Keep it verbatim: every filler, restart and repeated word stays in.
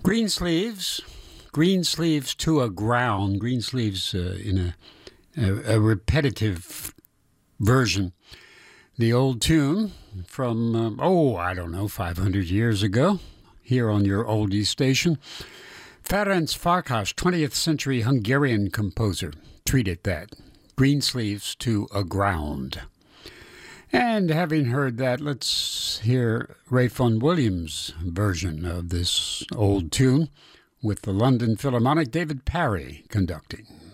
Greensleeves, Greensleeves to a Ground, Greensleeves uh, in a, a, a repetitive version. The old tune from, um, oh, I don't know, five hundred years ago, here on your oldie station. Ferenc Farkas, twentieth century Hungarian composer, treated that. Greensleeves to a Ground. And having heard that, let's hear Ray Vaughan Williams' version of this old tune with the London Philharmonic, David Parry conducting.